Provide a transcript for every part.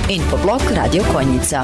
Infoblog Radio Konjica.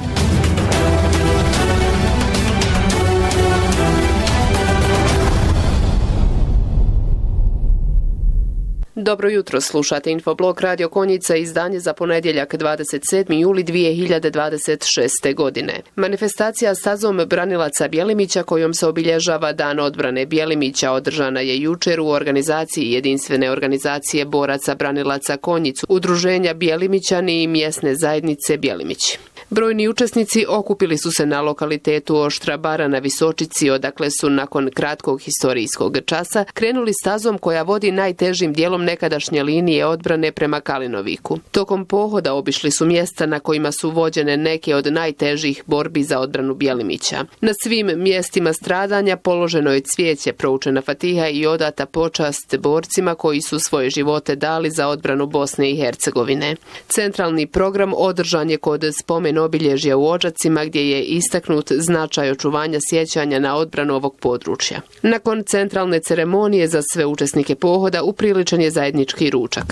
Dobro jutro, slušate Infoblog Radio Konjica, izdanje za ponedjeljak 27. juli 2026. godine. Manifestacija stazom branilaca Bjelimića kojom se obilježava Dan odbrane Bjelimića održana je jučer u organizaciji Jedinstvene organizacije boraca branilaca Konjicu, Udruženja Bjelimićani i mjesne zajednice Bjelimić. Brojni učesnici okupili su se na lokalitetu Oštra Bara na Visočici, odakle su nakon kratkog historijskog časa krenuli stazom koja vodi najtežim dijelom nekadašnje linije odbrane prema Kalinoviku. Tokom pohoda obišli su mjesta na kojima su vođene neke od najtežih borbi za odbranu Bjelimića. Na svim mjestima stradanja položeno je cvijeće, proučena fatiha i odata počast borcima koji su svoje živote dali za odbranu Bosne i Hercegovine. Centralni program održan je kod spomen obilježja u Odžacima gdje je istaknut značaj očuvanja sjećanja na odbranu ovog područja. Nakon centralne ceremonije za sve učesnike pohoda upriličen je zajednički ručak.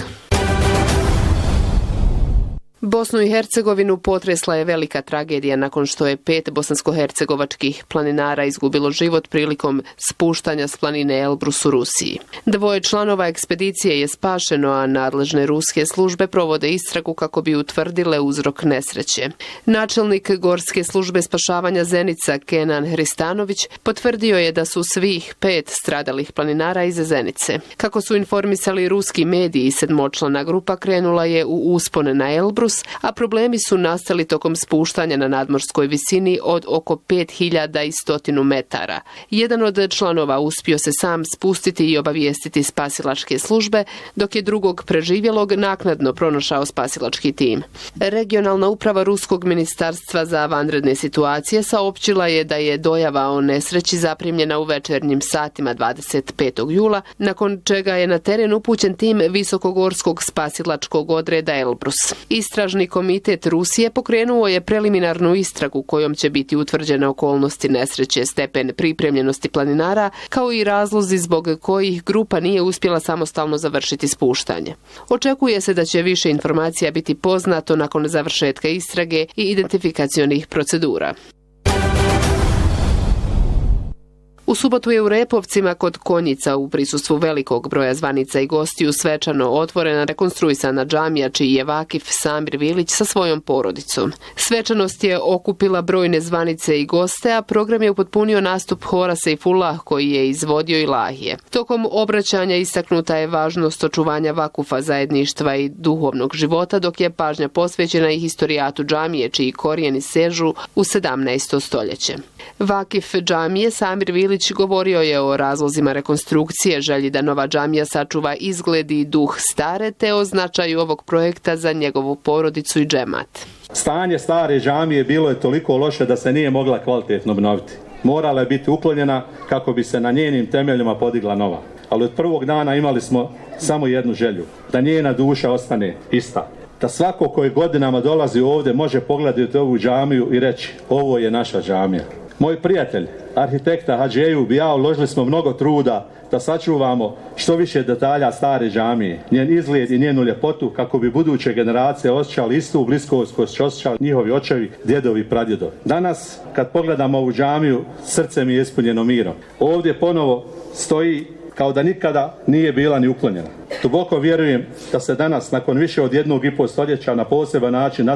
Bosnu i Hercegovinu potresla je velika tragedija nakon što je 5 bosansko-hercegovačkih planinara izgubilo život prilikom spuštanja s planine Elbrus u Rusiji. 2 članova ekspedicije je spašeno, a nadležne ruske službe provode istragu kako bi utvrdile uzrok nesreće. Načelnik Gorske službe spašavanja Zenica Kenan Hristanović potvrdio je da su svih 5 stradalih planinara iz Zenice. Kako su informisali ruski mediji, 7-člana grupa krenula je u uspon na Elbrus, a problemi su nastali tokom spuštanja na nadmorskoj visini od oko 5100 metara. Jedan od članova uspio se sam spustiti i obavijestiti spasilačke službe, dok je drugog preživjelog naknadno pronašao spasilački tim. Regionalna uprava Ruskog ministarstva za vanredne situacije saopćila je da je dojava o nesreći zaprimljena u večernjim satima 25. jula, nakon čega je na teren upućen tim Visokogorskog spasilačkog odreda Elbrus. Istražni komitet Rusije pokrenuo je preliminarnu istragu kojom će biti utvrđene okolnosti nesreće, stepen pripremljenosti planinara, kao i razlozi zbog kojih grupa nije uspjela samostalno završiti spuštanje. Očekuje se da će više informacija biti poznato nakon završetka istrage i identifikacionih procedura. U subotu je u Repovcima kod Konjica u prisustvu velikog broja zvanica i gostiju svečano otvorena rekonstruisana džamija čiji je vakif Samir Vilić sa svojom porodicom. Svečanost je okupila brojne zvanice i goste, a program je upotpunio nastup hora Sejfullah koji je izvodio ilahije. Tokom obraćanja istaknuta je važnost očuvanja vakufa zajedništva i duhovnog života, dok je pažnja posvećena i historijatu džamije čiji korijeni sežu u 17. stoljeće. Vakif džamije Samir Vilić govorio je o razlozima rekonstrukcije, želji da nova džamija sačuva izgled i duh stare, te o značaju ovog projekta za njegovu porodicu i džemat. Stanje stare džamije bilo je toliko loše da se nije mogla kvalitetno obnoviti. Morala je biti uklonjena kako bi se na njenim temeljima podigla nova. Ali od prvog dana imali smo samo jednu želju, da njena duša ostane ista. Da svako koji godinama dolazi ovdje može pogledati ovu džamiju i reći, ovo je naša džamija. Moj prijatelj, arhitekta Hadži Ejub i ja uložili smo mnogo truda da sačuvamo što više detalja stare džamije, njen izgled i njenu ljepotu kako bi buduće generacije osjećali istu bliskost koju su osjećali njihovi očevi, djedovi i pradjedovi. Danas, kad pogledamo ovu džamiju, srce mi je ispunjeno mirom. Ovdje ponovo stoji kao da nikada nije bila ni uklonjena. Duboko vjerujem da se danas, nakon više od 1,5 stoljeća, na poseban način